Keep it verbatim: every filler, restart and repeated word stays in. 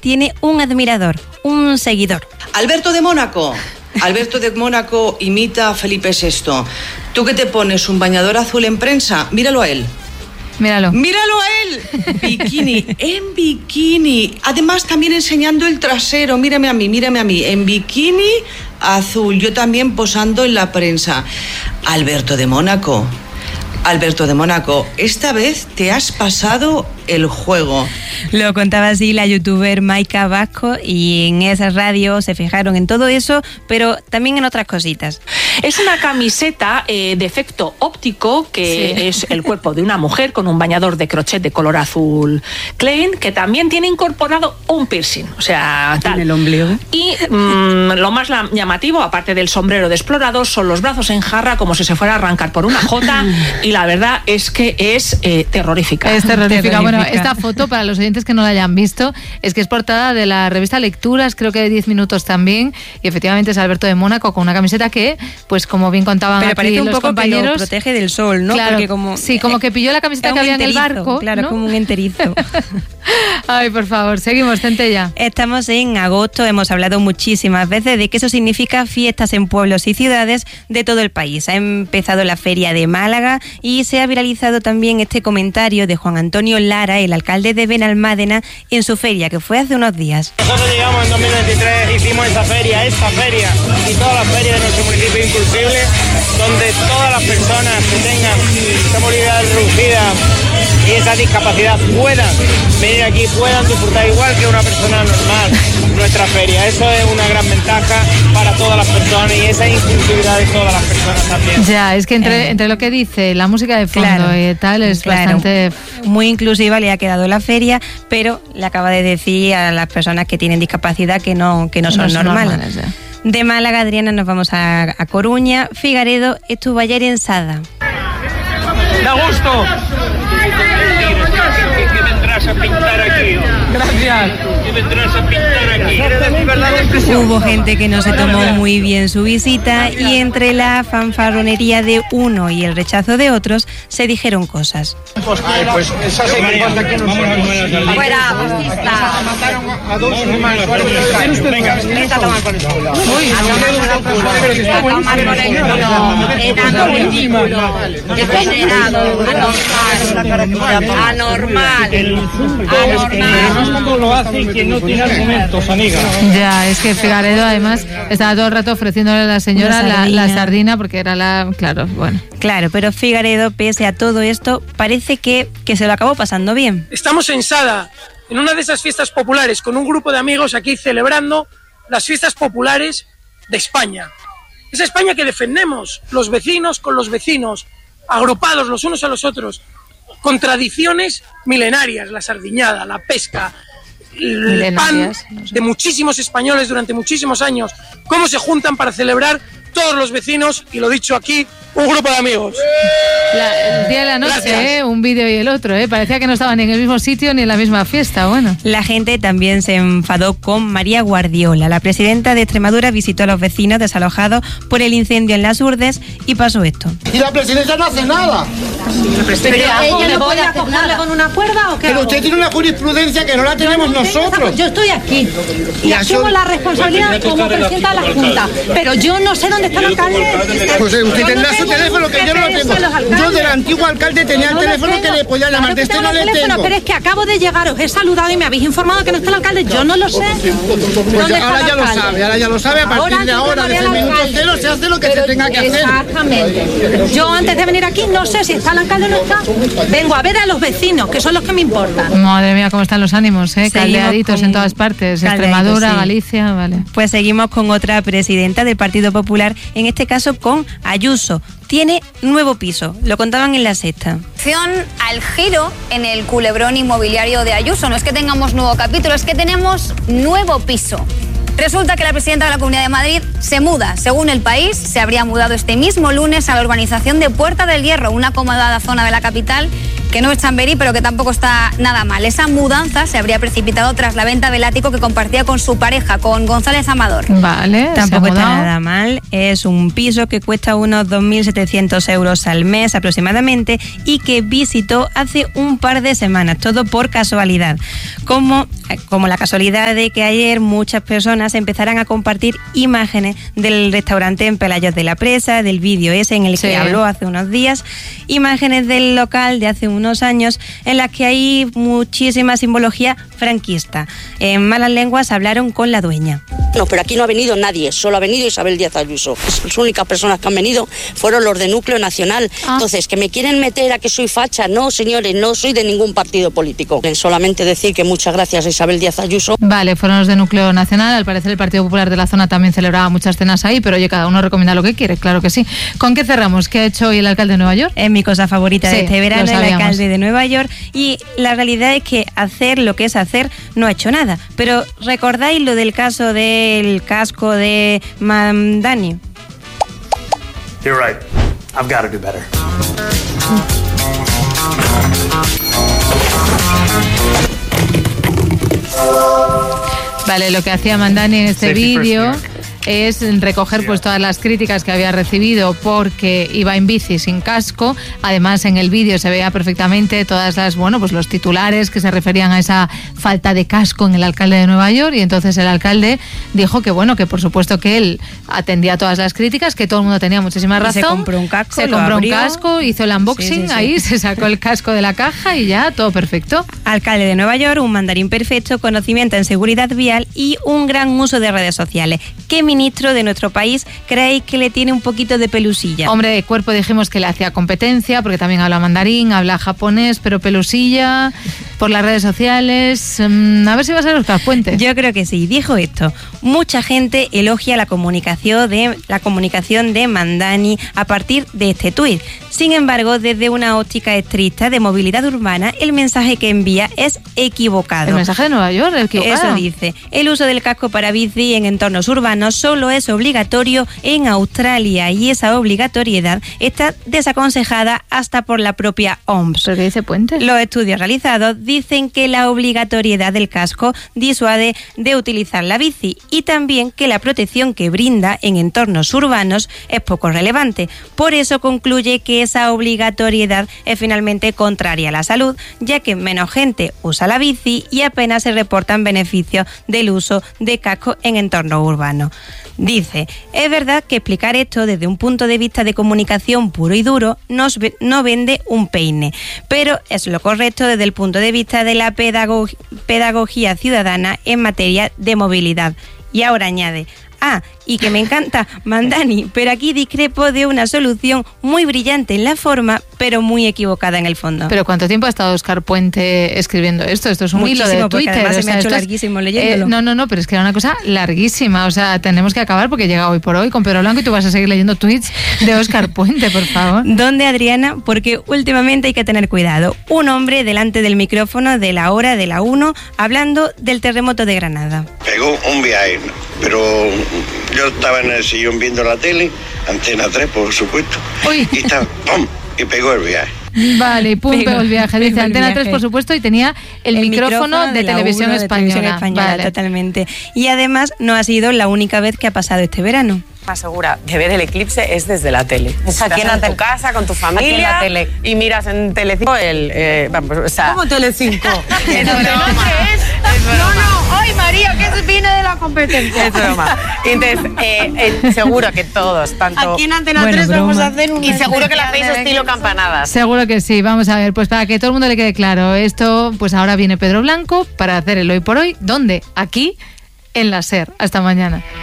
tiene un admirador, un seguidor. Alberto de Mónaco. Alberto de Mónaco imita a Felipe sexto. ¿Tú que te pones un bañador azul en prensa? Míralo a él. Míralo. ¡Míralo a él! Bikini, en bikini. Además, también enseñando el trasero. Mírame a mí, mírame a mí. En bikini azul. Yo también posando en la prensa. Alberto de Mónaco. Alberto de Mónaco, esta vez te has pasado el juego. Lo contaba así la youtuber Maika Vasco, y en esa radio se fijaron en todo eso, pero también en otras cositas. Es una camiseta eh, de efecto óptico, que sí. es el cuerpo de una mujer con un bañador de crochet de color azul Klein, que también tiene incorporado un piercing, o sea, tal. En el ombligo. Y mmm, lo más llamativo, aparte del sombrero de explorador, son los brazos en jarra, como si se fuera a arrancar por una jota, y la verdad es que es eh, terrorífica. Es terrorífica. terrorífica. Bueno, esta foto, para los oyentes que no la hayan visto, es que es portada de la revista Lecturas, creo que de diez minutos también, y efectivamente es Alberto de Mónaco con una camiseta que, pues como bien contaban Pero aquí parece un los poco compañeros, que lo protege del sol, ¿no? Claro, Porque como, sí, como que pilló la camiseta que había en el barco. Claro, ¿no? como un enterizo. Ay, por favor, seguimos, Centella. Estamos en agosto, hemos hablado muchísimas veces de que eso significa fiestas en pueblos y ciudades de todo el país. Ha empezado la Feria de Málaga y se ha viralizado también este comentario de Juan Antonio Lara, el alcalde de Benalmádena, en su feria, que fue hace unos días. Nosotros llegamos en dos mil veintitrés, hicimos esa feria, esta feria y todas las ferias de nuestro municipio inclusive, donde todas las personas que tengan esa movilidad reducida y esa discapacidad puedan venir aquí, puedan disfrutar igual que una persona normal nuestra feria. Eso es una gran ventaja para todas las personas y esa inclusividad de todas las personas también. Ya, es que entre, eh. entre lo que dice la música de fondo claro, y tal es claro, bastante... Muy inclusiva le ha quedado la feria, pero le acaba de decir a las personas que tienen discapacidad que no, que no, que no son, son normales. normales de Málaga, Adriana, nos vamos a, a Coruña. Figaredo estuvo ayer en Sada. Da gusto. ¿Qué vendrás a pintar aquí? Gracias. ¿Qué vendrás a pintar aquí? Hubo gente que no se tomó muy bien su visita y entre la fanfarronería de uno y el rechazo de otros se dijeron cosas. Ay, pues esa se equivoca aquí nosotros. Fuera, fascista. Mataron a dos hermanos. Venga, vente a tomar por el culo. Uy, a tomar por el culo. Enano ridículo. Degenerado. Anormal. Anormal. Anormal. Lo hace quien no tiene argumentos, amiga. Ya, es que Figaredo además estaba todo el rato ofreciéndole a la señora sardina. La, la sardina porque era la... Claro, bueno. Claro, pero Figaredo, pese a todo esto, parece que, que se lo acabó pasando bien. Estamos en Sada, en una de esas fiestas populares, con un grupo de amigos aquí celebrando las fiestas populares de España. Esa España que defendemos, los vecinos con los vecinos, agrupados los unos a los otros, con tradiciones milenarias, la sardiñada, la pesca, el pan de muchísimos españoles durante muchísimos años, cómo se juntan para celebrar todos los vecinos, y lo dicho aquí, un grupo de amigos. La, el día de la noche, ¿eh? Un vídeo y el otro, ¿eh? Parecía que no estaban ni en el mismo sitio ni en la misma fiesta, bueno. La gente también se enfadó con María Guardiola. La presidenta de Extremadura visitó a los vecinos desalojados por el incendio en Las Urdes y pasó esto. Y la presidenta no hace nada. ¿Pero ella no puede acogerle con una cuerda o qué? Pero usted tiene una jurisprudencia que no la tenemos no nosotros. Yo estoy aquí y asumo la responsabilidad como presidenta de la Junta, pero yo no sé dónde está el alcalde. Pues usted tendrá su teléfono que yo no lo tengo. Yo del antiguo alcalde tenía el teléfono que le podía llamar, de este no le tengo. Pero es que acabo de llegar, os he saludado y me habéis informado que no está el alcalde, yo no lo sé. Pues ahora ya lo sabe, ahora ya lo sabe, a partir de ahora, desde el minuto cero, se hace lo que se tenga que hacer. Exactamente. Yo antes de venir aquí no sé si está el alcalde o no está. Vengo a ver a los vecinos, que son los que me importan. Madre mía, cómo están los ánimos, ¿eh? Caldeaditos en todas partes, Extremadura, sí. Galicia, vale. Pues seguimos con otra presidenta del Partido Popular, en este caso con Ayuso. Tiene nuevo piso, lo contaban en La Sexta. Al giro en el culebrón inmobiliario de Ayuso. No es que tengamos nuevo capítulo, es que tenemos nuevo piso. Resulta que la presidenta de la Comunidad de Madrid se muda. Según El País, se habría mudado este mismo lunes a la urbanización de Puerta del Hierro, una acomodada zona de la capital que que no es Chamberí, pero que tampoco está nada mal. Esa mudanza se habría precipitado tras la venta del ático que compartía con su pareja, con González Amador. Vale, tampoco está nada mal. Es un piso que cuesta unos dos mil setecientos euros al mes aproximadamente y que visitó hace un par de semanas, todo por casualidad. Como, como la casualidad de que ayer muchas personas empezaran a compartir imágenes del restaurante en Pelayos de la Presa, del vídeo ese en el que sí. habló hace unos días, imágenes del local de hace unos años en las que hay muchísima simbología franquista. En malas lenguas hablaron con la dueña. No, pero aquí no ha venido nadie, solo ha venido Isabel Díaz Ayuso. Las únicas personas que han venido fueron los de Núcleo Nacional. Ah. Entonces, que me quieren meter a que soy facha. No, señores, no soy de ningún partido político. Solamente decir que muchas gracias a Isabel Díaz Ayuso. Vale, fueron los de Núcleo Nacional. Al parecer el Partido Popular de la zona también celebraba muchas cenas ahí, pero oye, cada uno recomienda lo que quiere, claro que sí. ¿Con qué cerramos? ¿Qué ha hecho hoy el alcalde de Nueva York? Es mi cosa favorita sí, de este verano, el alcalde de Nueva York, y la realidad es que hacer lo que es hacer no ha hecho nada. Pero ¿recordáis lo del caso del casco de Mamdani? You're right. I've got to do better. Vale, lo que hacía Mamdani en este vídeo es recoger pues todas las críticas que había recibido porque iba en bici sin casco. Además, en el vídeo se veía perfectamente todas las, bueno, pues los titulares que se referían a esa falta de casco en el alcalde de Nueva York, y entonces el alcalde dijo que bueno, que por supuesto que él atendía todas las críticas, que todo el mundo tenía muchísima razón. Y se compró un casco, se compró un casco, hizo el unboxing, sí, sí, sí. ahí se sacó el casco de la caja y ya, todo perfecto. Alcalde de Nueva York, un mandarín perfecto, conocimiento en seguridad vial y un gran uso de redes sociales. ¿Qué ministro de nuestro país creéis que le tiene un poquito de pelusilla? Hombre, de cuerpo dijimos que le hacía competencia, porque también habla mandarín, habla japonés, pero pelusilla por las redes sociales. A ver si va a ser Óscar Puente. Yo creo que sí. Dijo esto: mucha gente elogia la comunicación de la comunicación de Mamdani a partir de este tuit. Sin embargo, desde una óptica estricta de movilidad urbana, el mensaje que envía es equivocado. El mensaje de Nueva York, equivocado. Eso dice: el uso del casco para bici en entornos urbanos solo es obligatorio en Australia, y esa obligatoriedad está desaconsejada hasta por la propia O M S. ¿Pero qué dice Puente? Los estudios realizados dicen que la obligatoriedad del casco disuade de utilizar la bici, y también que la protección que brinda en entornos urbanos es poco relevante. Por eso concluye que esa obligatoriedad es finalmente contraria a la salud, ya que menos gente usa la bici y apenas se reportan beneficios del uso de casco en entornos urbanos. Dice: es verdad que explicar esto desde un punto de vista de comunicación puro y duro nos, no vende un peine, pero es lo correcto desde el punto de vista de la pedagog- pedagogía ciudadana en materia de movilidad. Y ahora añade: ah, y que me encanta Mamdani, pero aquí discrepo de una solución muy brillante en la forma, pero muy equivocada en el fondo. ¿Pero cuánto tiempo ha estado Óscar Puente escribiendo esto? Esto es un Muchísimo, hilo de Twitter. Además se o sea, me ha hecho es, larguísimo leyéndolo. Eh, no, no, no, pero es que era una cosa larguísima. O sea, tenemos que acabar porque llega hoy por hoy con Pedro Blanco y tú vas a seguir leyendo tweets de Óscar Puente, por favor. ¿Dónde, Adriana? Porque últimamente hay que tener cuidado. Un hombre delante del micrófono de la hora de la uno hablando del terremoto de Granada. Pegó un viaje, pero yo estaba en el sillón viendo la tele, Antena tres, por supuesto, Uy. y estaba ¡pum! Y pegó el viaje. Vale, y pum, pegó, pegó el viaje. Dice Antena tres, por supuesto, y tenía el, el micrófono, micrófono de, de televisión española. De televisión española, vale. Totalmente. Y además no ha sido la única vez que ha pasado este verano. Más segura de ver el eclipse es desde la tele. Es aquí en, en tu te... casa, con tu familia, aquí en la tele. Y miras en Telecinco el... Eh, vamos, o sea, ¿cómo Telecinco? Es broma. Es, es no, no, hoy María, que viene de la competencia. Es broma. Entonces, eh, eh, seguro que todos, tanto... Aquí en Antena bueno, tres broma. Vamos a hacer un... Y seguro que la hacéis estilo campanadas. Seguro que sí. Vamos a ver, pues para que todo el mundo le quede claro, esto, pues ahora viene Pedro Blanco para hacer el Hoy por Hoy. ¿Dónde? Aquí, en la SER. Hasta mañana.